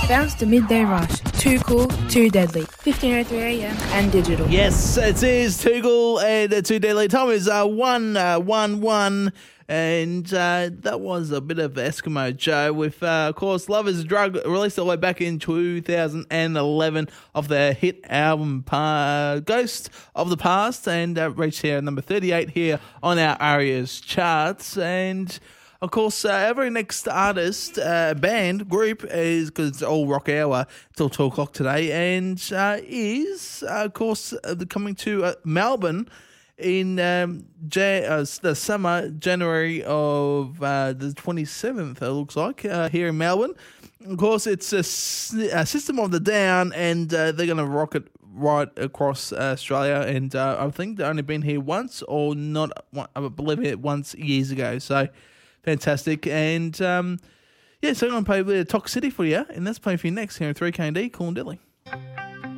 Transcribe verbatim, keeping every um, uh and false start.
Bounce to Midday Rush. Too cool, too deadly. fifteen oh three a m and digital. Yes, it is Too Cool and uh, Too Deadly. Time is uh, one, uh, one, one. And uh, that was a bit of Eskimo Joe with, uh, of course, Love is a Drug, released all the way back in two thousand eleven off their hit album uh, Ghost of the Past, and uh, reached here at number thirty-eight here on our Aria's charts. And, of course, uh, every next artist, uh, band, group is, because it's all rock hour till two o'clock today, and uh, is, uh, of course, uh, coming to uh, Melbourne in um, Jan- uh, the summer, January of uh, the twenty-seventh, it looks like, uh, here in Melbourne. Of course, it's a, a System of the Down, and uh, they're going to rock it right across uh, Australia. And uh, I think they've only been here once, or not, I believe it once years ago. So, fantastic. And, um, yeah, so I'm going to play a bit of Tox City for you, and that's playing for you next here in three K and D, Cool and Deadly.